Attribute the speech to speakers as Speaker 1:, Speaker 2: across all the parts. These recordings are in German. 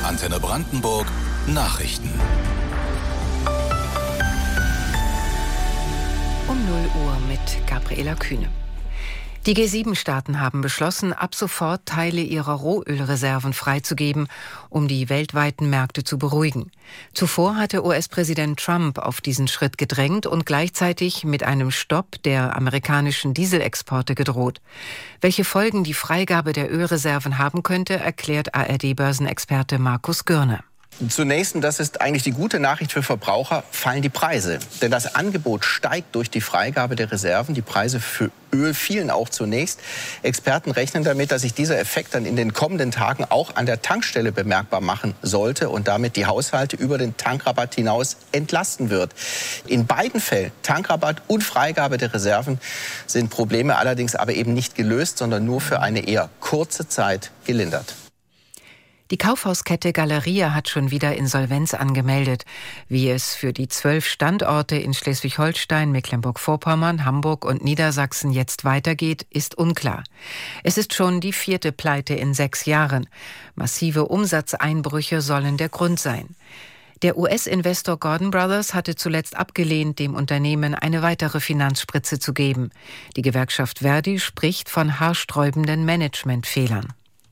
Speaker 1: Antenne Brandenburg Nachrichten.
Speaker 2: Um 0 Uhr mit Gabriela Kühne. Die G7-Staaten haben beschlossen, ab sofort Teile ihrer Rohölreserven freizugeben, um die weltweiten Märkte zu beruhigen. Zuvor hatte US-Präsident Trump auf diesen Schritt gedrängt und gleichzeitig mit einem Stopp der amerikanischen Dieselexporte gedroht. Welche Folgen die Freigabe der Ölreserven haben könnte, erklärt ARD-Börsenexperte Markus Gürne.
Speaker 3: Zunächst, und das ist eigentlich die gute Nachricht für Verbraucher, fallen die Preise. Denn das Angebot steigt durch die Freigabe der Reserven. Die Preise für Öl fielen auch zunächst. Experten rechnen damit, dass sich dieser Effekt dann in den kommenden Tagen auch an der Tankstelle bemerkbar machen sollte und damit die Haushalte über den Tankrabatt hinaus entlasten wird. In beiden Fällen, Tankrabatt und Freigabe der Reserven, sind Probleme allerdings aber eben nicht gelöst, sondern nur für eine eher kurze Zeit gelindert.
Speaker 2: Die Kaufhauskette Galeria hat schon wieder Insolvenz angemeldet. Wie es für die 12 Standorte in Schleswig-Holstein, Mecklenburg-Vorpommern, Hamburg und Niedersachsen jetzt weitergeht, ist unklar. Es ist schon die 4. Pleite in 6 Jahren. Massive Umsatzeinbrüche sollen der Grund sein. Der US-Investor Gordon Brothers hatte zuletzt abgelehnt, dem Unternehmen eine weitere Finanzspritze zu geben. Die Gewerkschaft Verdi spricht von haarsträubenden Managementfehlern.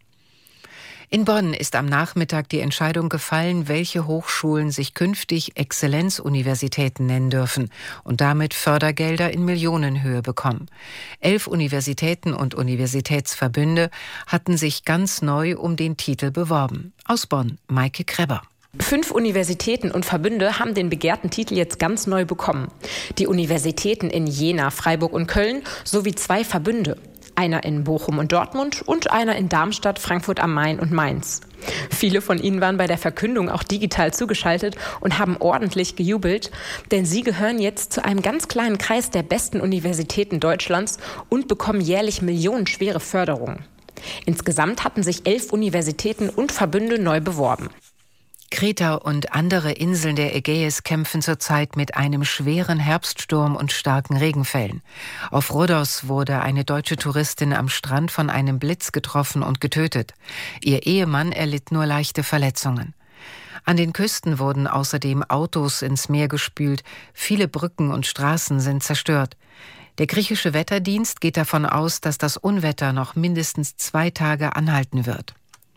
Speaker 2: In Bonn ist am Nachmittag die Entscheidung gefallen, welche Hochschulen sich künftig Exzellenzuniversitäten nennen dürfen und damit Fördergelder in Millionenhöhe bekommen. 11 Universitäten und Universitätsverbünde hatten sich ganz neu um den Titel beworben. Aus Bonn, Maike Krebber.
Speaker 4: 5 Universitäten und Verbünde haben den begehrten Titel jetzt ganz neu bekommen. Die Universitäten in Jena, Freiburg und Köln sowie 2 Verbünde. Einer in Bochum und Dortmund und einer in Darmstadt, Frankfurt am Main und Mainz. Viele von ihnen waren bei der Verkündung auch digital zugeschaltet und haben ordentlich gejubelt, denn sie gehören jetzt zu einem ganz kleinen Kreis der besten Universitäten Deutschlands und bekommen jährlich millionenschwere Förderungen. Insgesamt hatten sich 11 Universitäten und Verbünde neu beworben.
Speaker 2: Kreta und andere Inseln der Ägäis kämpfen zurzeit mit einem schweren Herbststurm und starken Regenfällen. Auf Rhodos wurde eine deutsche Touristin am Strand von einem Blitz getroffen und getötet. Ihr Ehemann erlitt nur leichte Verletzungen. An den Küsten wurden außerdem Autos ins Meer gespült. Viele Brücken und Straßen sind zerstört. Der griechische Wetterdienst geht davon aus, dass das Unwetter noch mindestens 2 Tage anhalten wird.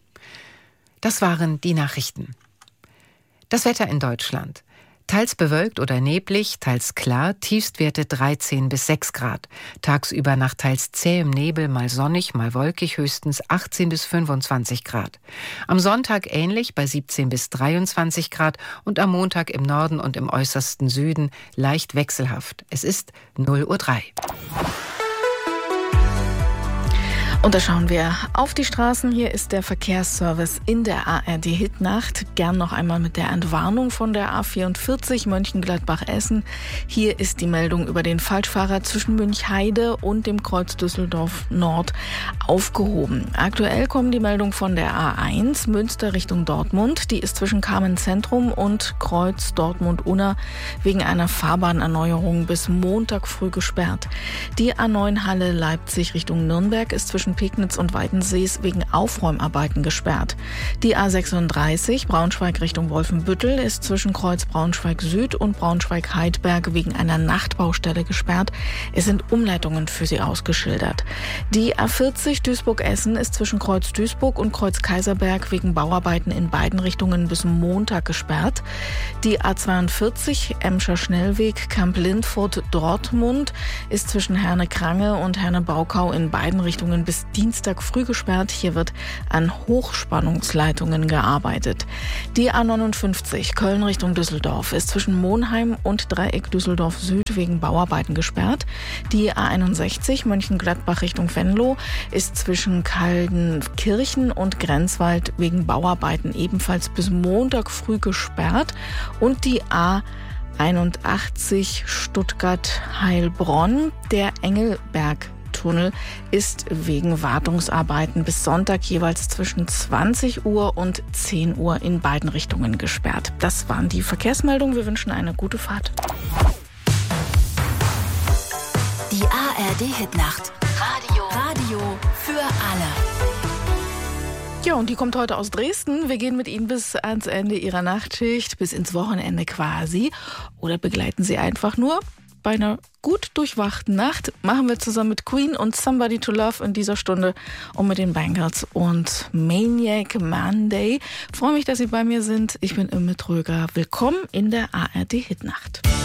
Speaker 2: Das waren die Nachrichten. Das Wetter in Deutschland. Teils bewölkt oder neblig, teils klar, Tiefstwerte 13 bis 6 Grad. Tagsüber nach teils zähem Nebel, mal sonnig, mal wolkig, höchstens 18 bis 25 Grad. Am Sonntag ähnlich bei 17 bis 23 Grad und am Montag im Norden und im äußersten Süden leicht wechselhaft. Es ist 0:03 Uhr.
Speaker 5: Und da schauen wir auf die Straßen. Hier ist der Verkehrsservice in der ARD-Hitnacht. Gern noch einmal mit der Entwarnung von der A44 Mönchengladbach-Essen. Hier ist die Meldung über den Falschfahrer zwischen Münchheide und dem Kreuz Düsseldorf Nord aufgehoben. Aktuell kommen die Meldungen von der A1 Münster Richtung Dortmund. Die ist zwischen Kamenz-Zentrum und Kreuz Dortmund-Unna wegen einer Fahrbahnerneuerung bis Montag früh gesperrt. Die A9 Halle Leipzig Richtung Nürnberg ist zwischen Pegnitz und Weidensees wegen Aufräumarbeiten gesperrt. Die A36 Braunschweig Richtung Wolfenbüttel ist zwischen Kreuz Braunschweig Süd und Braunschweig Heidberg wegen einer Nachtbaustelle gesperrt. Es sind Umleitungen für sie ausgeschildert. Die A40 Duisburg-Essen ist zwischen Kreuz Duisburg und Kreuz Kaiserberg wegen Bauarbeiten in beiden Richtungen bis Montag gesperrt. Die A42 Emscher Schnellweg Kamp-Lindfurt Dortmund ist zwischen Herne-Krange und Herne-Baukau in beiden Richtungen bis Dienstag früh gesperrt. Hier wird an Hochspannungsleitungen gearbeitet. Die A59 Köln Richtung Düsseldorf ist zwischen Monheim und Dreieck Düsseldorf Süd wegen Bauarbeiten gesperrt. Die A61 Mönchengladbach Richtung Venlo ist zwischen Kaldenkirchen und Grenzwald wegen Bauarbeiten ebenfalls bis Montag früh gesperrt. Und die A81 Stuttgart-Heilbronn, der Engelberg-Tunnel ist wegen Wartungsarbeiten bis Sonntag jeweils zwischen 20 Uhr und 10 Uhr in beiden Richtungen gesperrt. Das waren die Verkehrsmeldungen. Wir wünschen eine gute Fahrt.
Speaker 6: Die ARD Hitnacht. Radio für alle.
Speaker 5: Ja, und die kommt heute aus Dresden. Wir gehen mit Ihnen bis ans Ende Ihrer Nachtschicht, bis ins Wochenende quasi. Oder begleiten Sie einfach nur bei einer gut durchwachten Nacht. Machen wir zusammen mit Queen und Somebody to Love in dieser Stunde und mit den Bangles und Maniac Monday. Freue mich, dass Sie bei mir sind. Ich bin Imme Tröger. Willkommen in der ARD Hitnacht.